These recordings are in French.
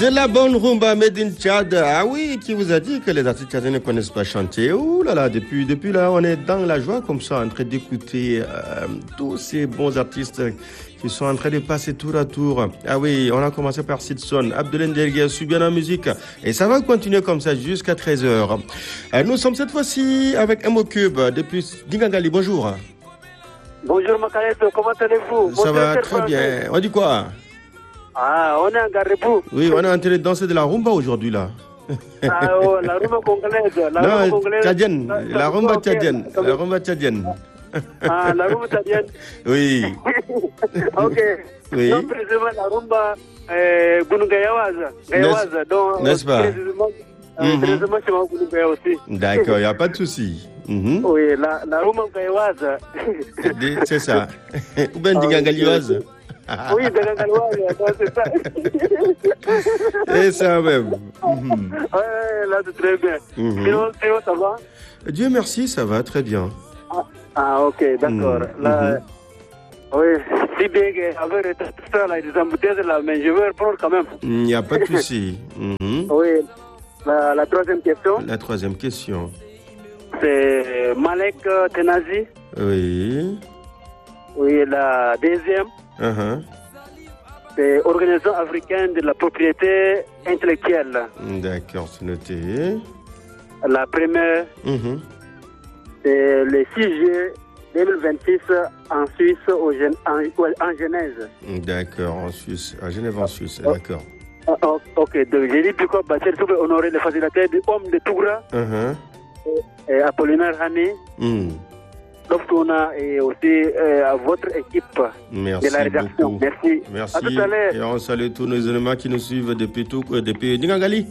De la bonne rumba made in Tchad. Ah oui, qui vous a dit que les artistes tchadiens ne connaissent pas chanter? Ouh là là, depuis là, on est dans la joie comme ça, en train d'écouter tous ces bons artistes qui sont en train de passer tour à tour. Ah oui, on a commencé par Sidson, Abdoulaye Ndergué, Subiana Musique, et ça va continuer comme ça jusqu'à 13h. Nous sommes cette fois-ci avec MO Cube depuis Dingangali. Bonjour. Bonjour Makaleto, comment allez-vous? Ça va très bien. On dit quoi? Ah, on est en Garibou. Oui, on est en train de danser de la rumba aujourd'hui là. Ah, oh, la rumba congolaise. Non, tchadienne. La rumba tchadienne. La rumba tchadienne. Ah, la rumba tchadienne. Oui. Ok. Oui. Donc, précisément, la rumba Gayawaza. Donc, n'est-ce pas? Précisément, chez moi, Gunugaya aussi. D'accord, il n'y a pas de souci. Oui, la rumba Gayawaza. C'est ça. Ou bien Dingangalioise. Oui, Dingangalioise, c'est ça. C'est ça même. Oui, là, c'est très bien. Sinon, ça va? Dieu merci, ça va très bien. Ah, ok, d'accord. Là, oui, si bien qu'avec tout ça, là, des embouteillages, là, mais je vais reprendre quand même. Il n'y a pas de souci. Oui, la troisième question. La troisième question. C'est Malek Tenazi. Oui. Oui, la deuxième. C'est Organisation africaine de la propriété intellectuelle. D'accord, c'est noté. La première, c'est le 6 juillet 2026 en Suisse, en Genève. D'accord, en Suisse, à Genève en Suisse, d'accord. Ok, donc j'ai dit pourquoi Bachir Soube honorer le facilitateur du homme de Toura, et Apollinaire Hané. Donc on a aussi à votre équipe de la rédaction. Beaucoup. Merci. Merci. À tout à l'heure. Et on salue tous nos éléments qui nous suivent depuis Dingangali.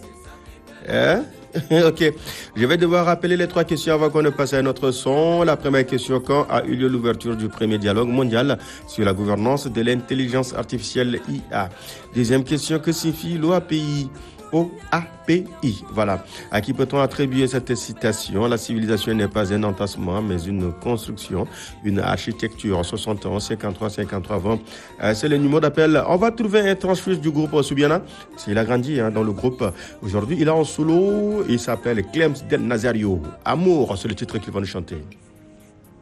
Ok. Je vais devoir rappeler les trois questions avant qu'on ne passe à notre son. La première question, quand a eu lieu l'ouverture du premier dialogue mondial sur la gouvernance de l'intelligence artificielle IA? Deuxième question, que signifie l'OAPI? OAPI. Voilà. À qui peut-on attribuer cette citation? La civilisation n'est pas un entassement, mais une construction, une architecture. 71, 53, 53, 20. C'est le numéro d'appel. On va trouver un transfuge du groupe Subiana. Il a grandi dans le groupe. Aujourd'hui, il est en solo. Il s'appelle Clems Del Nazario. Amour, c'est le titre qu'il va nous chanter.